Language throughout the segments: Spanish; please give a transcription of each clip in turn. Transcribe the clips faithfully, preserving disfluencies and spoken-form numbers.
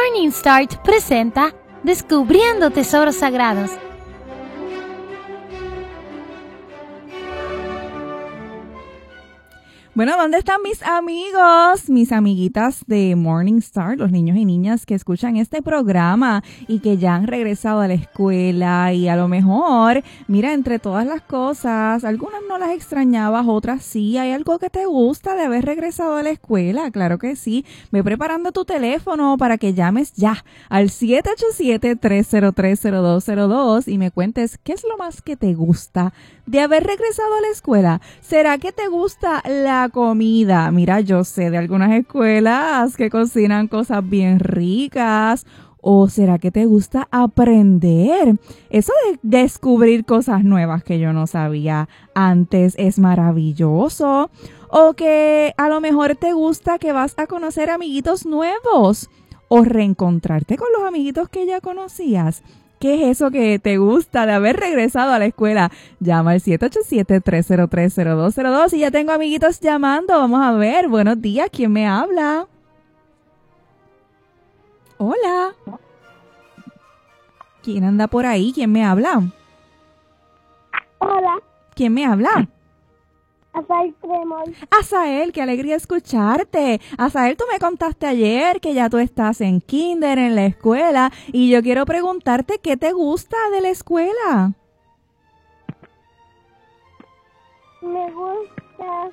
Morning Start presenta Descubriendo Tesoros Sagrados. Bueno, ¿dónde están mis amigos, mis amiguitas de Morning Star, los niños y niñas que escuchan este programa y que ya han regresado a la escuela? Y a lo mejor, mira, entre todas las cosas, algunas no las extrañabas, otras sí. ¿Hay algo que te gusta de haber regresado a la escuela? Claro que sí. Ve preparando tu teléfono para que llames ya al siete ocho siete, tres cero tres, cero dos cero dos y me cuentes qué es lo más que te gusta de haber regresado a la escuela. ¿Será que te gusta la comida? Mira, yo sé de algunas escuelas que cocinan cosas bien ricas. ¿O será que te gusta aprender? Eso de descubrir cosas nuevas que yo no sabía antes es maravilloso. O que a lo mejor te gusta que vas a conocer amiguitos nuevos o reencontrarte con los amiguitos que ya conocías. ¿Qué es eso que te gusta de haber regresado a la escuela? Llama al siete ocho siete, tres cero tres, cero dos cero dos y ya tengo amiguitos llamando. Vamos a ver. Buenos días. ¿Quién me habla? Hola. ¿Quién anda por ahí? ¿Quién me habla? Hola. ¿Quién me habla? Asael Tremol. Asael, qué alegría escucharte. Asael, tú me contaste ayer que ya tú estás en kinder, en la escuela, y yo quiero preguntarte qué te gusta de la escuela. Me gusta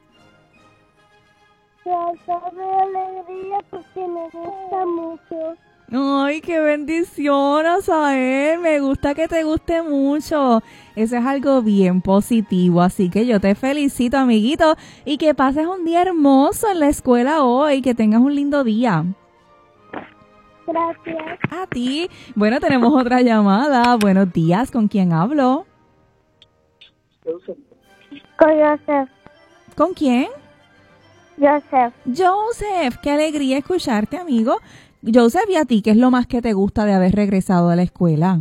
tratar de alegría porque me gusta mucho. Ay, qué bendición, Asael. Me gusta que te guste mucho. Eso es algo bien positivo. Así que yo te felicito, amiguito, y que pases un día hermoso en la escuela hoy. Que tengas un lindo día. Gracias. A ti. Bueno, tenemos otra llamada. Buenos días. ¿Con quién hablo? Con Joseph. ¿Con quién? Joseph. Joseph. Qué alegría escucharte, amigo. Joseph, ¿y a ti qué es lo más que te gusta de haber regresado a la escuela?